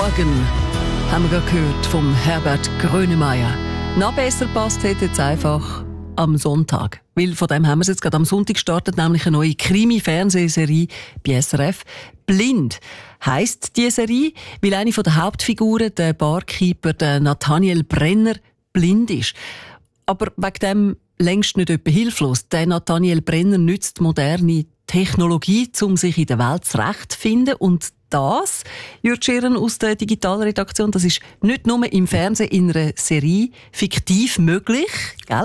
Morgen haben wir gerade gehört vom Herbert Grönemeyer. Noch besser passt hätte jetzt einfach am Sonntag. Weil von dem haben wir es jetzt gerade am Sonntag gestartet, nämlich eine neue Krimi-Fernsehserie bei SRF. «Blind» heisst die Serie, weil eine der Hauptfiguren, der Barkeeper, der Nathaniel Brenner, blind ist. Aber wegen dem längst nicht etwa hilflos. Der Nathaniel Brenner nützt moderne Technologie, um sich in der Welt zurechtzufinden. Und das, Jürg Schirren aus der Digitalredaktion, das ist nicht nur im Fernsehen in einer Serie fiktiv möglich, gell?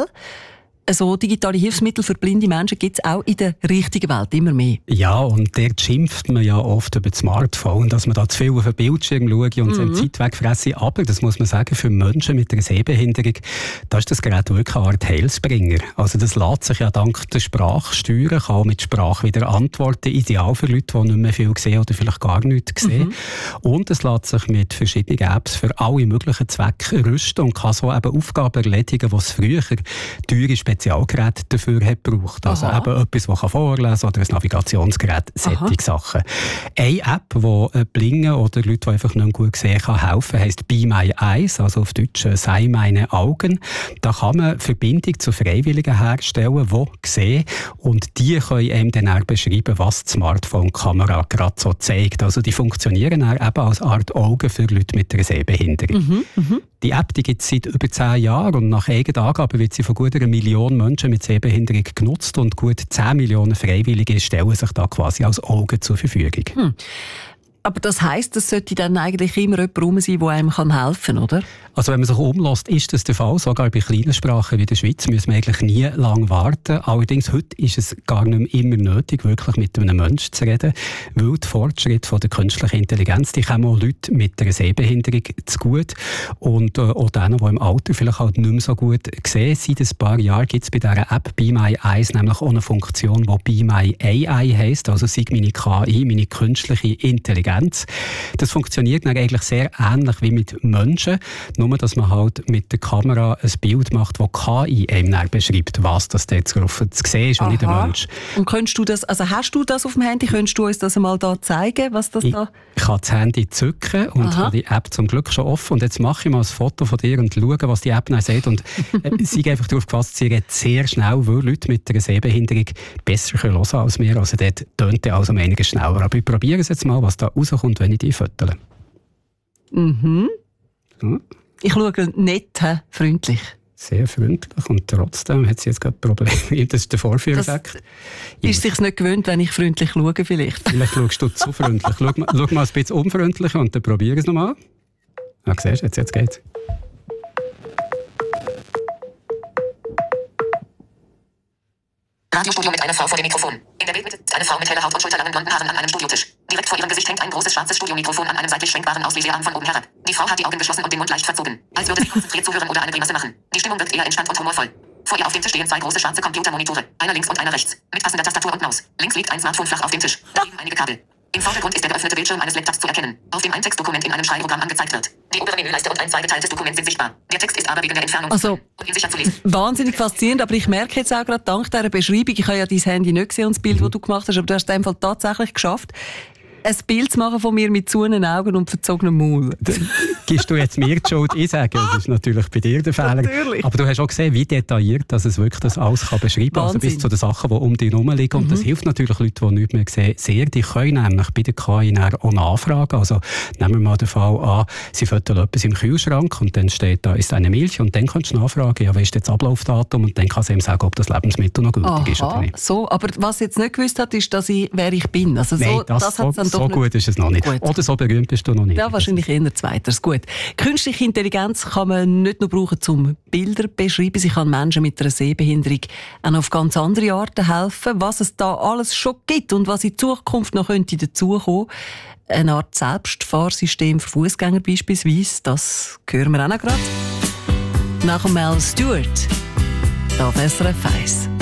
So digitale Hilfsmittel für blinde Menschen gibt es auch in der richtigen Welt immer mehr. Ja, und dort schimpft man ja oft über das Smartphone, dass man da zu viel auf den Bildschirm schaue und seine Zeit wegfresse. Aber, das muss man sagen, für Menschen mit einer Sehbehinderung, da ist das Gerät wirklich eine Art Heilsbringer. Also das lässt sich ja dank der Sprache steuern, kann auch mit Sprache wieder antworten, ideal für Leute, die nicht mehr viel sehen oder vielleicht gar nichts sehen. Und es lässt sich mit verschiedenen Apps für alle möglichen Zwecke rüsten und kann so eben Aufgaben erledigen, die es früher teure Spezialgeräte dafür hat gebraucht. Also eben etwas, das vorlesen kann oder ein Navigationsgerät, solche Sachen. Eine App, die Blinden oder Leute, die einfach nicht gut sehen, kann helfen, heisst «Be My Eyes», also auf Deutsch «Sei meine Augen». Da kann man Verbindung zu Freiwilligen herstellen, die sehen, und die können einem dann auch beschreiben, was die Smartphone-Kamera gerade so zeigt. Also die funktionieren auch eben als Art Augen für Leute mit einer Sehbehinderung. Die App gibt es seit über 10 Jahren und nach eigenen Angaben wird sie von gut 1 Million Menschen mit Sehbehinderung genutzt und gut 10 Millionen Freiwillige stellen sich da quasi als Augen zur Verfügung. Aber das heisst, es sollte dann eigentlich immer jemand rum sein, der einem helfen kann, oder? Also wenn man sich umlässt, ist das der Fall. Sogar bei kleinen Sprachen wie der Schweiz müssen wir eigentlich nie lange warten. Allerdings heute ist es gar nicht mehr immer nötig, wirklich mit einem Menschen zu reden, weil die Fortschritte von der künstlichen Intelligenz, die kommen auch Leuten mit einer Sehbehinderung zu gut und auch denen, die im Alter vielleicht halt nicht mehr so gut sehen. Seit ein paar Jahren gibt es bei dieser App «Be My Eyes» nämlich auch eine Funktion, die «Be My AI» heisst, also «Sei meine KI», meine künstliche Intelligenz. Das funktioniert dann eigentlich sehr ähnlich wie mit Menschen, nur dass man halt mit der Kamera ein Bild macht, das KI einem dann beschreibt, was das dort drauf zu sehen ist und nicht der Mensch. Und könntest du das, also hast du das auf dem Handy? Könntest du uns das einmal da zeigen, was das da... Ich kann das Handy zücken und habe die App zum Glück schon offen. Und jetzt mache ich mal ein Foto von dir und schaue, was die App dann sagt. Und sie einfach darauf gefasst, sie redet sehr schnell, weil Leute mit einer Sehbehinderung besser hören können als wir. Also dort tönt er also um einiges schneller. Aber ich probiere es jetzt mal, was da rauskommt, wenn ich die fotogle. Ich schaue nett, freundlich. Sehr freundlich und trotzdem hat sie jetzt gerade Probleme. Das ist der Vorführeffekt. Ist sich's nicht gewöhnt, wenn ich freundlich schaue vielleicht? Vielleicht schaust du zu freundlich. Schau mal ein bisschen unfreundlicher und dann probiere es nochmal. Ja, siehst du, jetzt geht's. Radiostudio mit einer Frau vor dem Mikrofon. In der Bildmitte sitzt eine Frau mit heller Haut und schulterlangen blonden Haaren an einem Studiotisch. Direkt vor ihrem Gesicht hängt ein großes schwarzes Studiomikrofon an einem seitlich schwenkbaren Auslesearm von oben herab. Die Frau hat die Augen geschlossen und den Mund leicht verzogen, als würde sie konzentriert zuhören oder eine Grimasse machen. Die Stimmung wirkt eher entspannt und humorvoll. Vor ihr auf dem Tisch stehen 2 große schwarze Computermonitore, einer links und einer rechts, mit passender Tastatur und Maus. Links liegt ein Smartphone flach auf dem Tisch, daneben einige Kabel. Im Vordergrund ist der geöffnete Bildschirm eines Laptops zu erkennen, auf dem ein Textdokument in einem Schreibprogramm angezeigt wird. Die obere Menüleiste und ein zweigeteiltes Dokument sind sichtbar. Der Text ist aber wegen der Entfernung unsicher zu lesen. Wahnsinnig faszinierend, aber ich merke jetzt auch gerade dank dieser Beschreibung, ich habe ja dein Handy nicht gesehen und das Bild, das du gemacht hast, aber du hast es in dem Fall tatsächlich geschafft, ein Bild zu machen von mir mit zuenen Augen und verzogenem Maul. Gibst du jetzt mir die Schuld? Ich sage, das ist natürlich bei dir der Fehler. Natürlich. Aber du hast auch gesehen, wie detailliert dass es wirklich das alles kann beschreiben kann. Also bis zu den Sachen, die um dich herum liegen. Und das hilft natürlich Leuten, die nichts mehr sehen, sehr. Die können nämlich bei der KI auch nachfragen. Also nehmen wir mal den Fall an, sie füttern etwas im Kühlschrank und dann steht da, ist eine Milch. Und dann kannst du nachfragen, ja, was ist jetzt das Ablaufdatum? Und dann kann sie ihm sagen, ob das Lebensmittel noch gültig ist oder nicht. So, aber was jetzt nicht gewusst hat, ist, dass wer ich bin. Also nein, das hat's dann so gut ist es noch nicht. Gut. Oder so berühmt bist du noch nicht. Ja, wahrscheinlich eher zweiters. Gut. Künstliche Intelligenz kann man nicht nur brauchen, um Bilder zu beschreiben. Sie kann Menschen mit einer Sehbehinderung auch auf ganz andere Arten helfen. Was es da alles schon gibt und was in Zukunft noch könnte dazukommen, eine Art Selbstfahrsystem für Fußgänger beispielsweise, das hören wir auch noch gerade. Nach Mel Stewart auf SRF 1.